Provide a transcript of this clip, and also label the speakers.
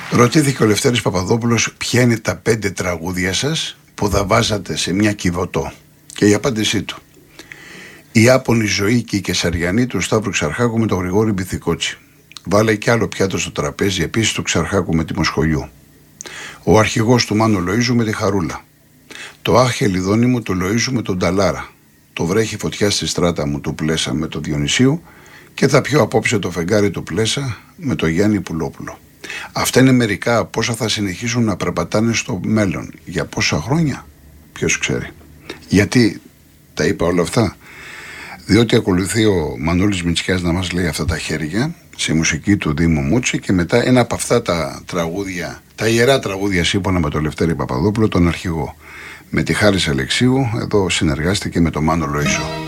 Speaker 1: Ρωτήθηκε ο Λευτέρης Παπαδόπουλος ποια είναι τα 5 τραγούδια σας που θα βάζατε σε μια Κιβωτό. Και η απάντησή του: η άπονη ζωή και η Κεσαριανή του Σταύρου Ξαρχάκου με τον Γρηγόρη Μπιθικότσι. Βάλε κι άλλο πιάτο στο τραπέζι επίσης του Ξαρχάκου με τη Μοσχολιού. Ο αρχηγός του Μάνου Λοΐζου με τη Χαρούλα. Το άχ Ελιδόνι μου του Λοΐζου με τον Ταλάρα. Το βρέχει φωτιά στη στράτα μου του Πλέσα με τον Διονυσίου. Και θα πιω απόψε το φεγγάρι του Πλέσα με τον Γιάννη Πουλόπουλο. Αυτά είναι μερικά από όσα θα συνεχίσουν να περπατάνε στο μέλλον. Για πόσα χρόνια, ποιος ξέρει. Γιατί τα είπα όλα αυτά? Διότι ακολουθεί ο Μανώλης Μητσιάς να μας λέει αυτά τα χέρια, σε μουσική του Δήμου Μούτσι, και μετά ένα από αυτά τα τραγούδια, τα ιερά τραγούδια σύμφωνα με τον Λευτέρη Παπαδόπουλο, τον αρχηγό. Με τη Χάρις Αλεξίου, εδώ συνεργάστηκε με τον Μάνο Λοΐζο.